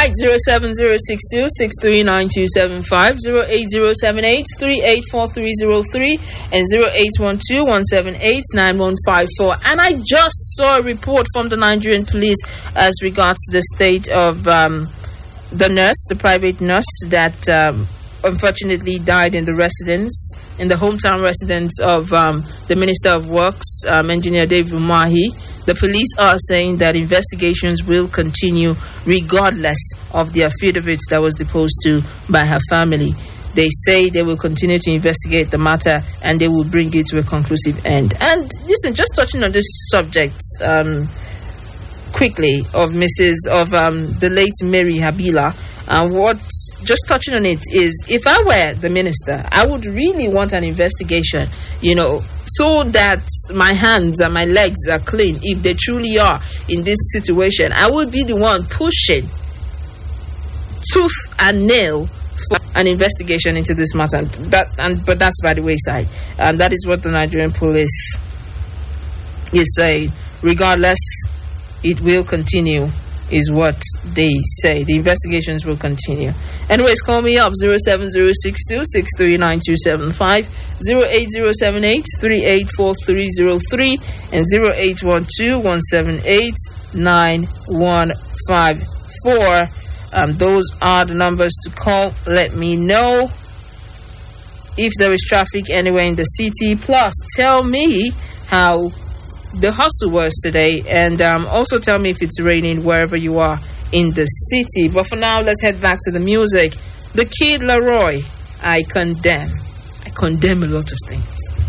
right, 07062639275, 08078384303, and 081217895154. And I just saw a report from the Nigerian police as regards the state of the private nurse that unfortunately died in the hometown residence of the Minister of Works, Engineer David Umahi. The police are saying that investigations will continue regardless of the affidavit that was deposed to by her family. They say they will continue to investigate the matter and they will bring it to a conclusive end. And listen, just touching on this subject quickly of the late Mary Habila, just touching on it is, if I were the minister, I would really want an investigation, so that my hands and my legs are clean. If they truly are in this situation, I would be the one pushing tooth and nail for an investigation into this matter. But that's by the wayside. And that is what the Nigerian police is saying. Regardless, it will continue, is what they say. The investigations will continue. Anyways, call me up 07062639275, 08078384303, and 081217895154. Those are the numbers to call. Let me know if there is traffic anywhere in the city. Plus, tell me how the hustle was today, and also tell me if it's raining wherever you are in the city. But for now, let's head back to the music. The Kid Laroi, I condemn a lot of things.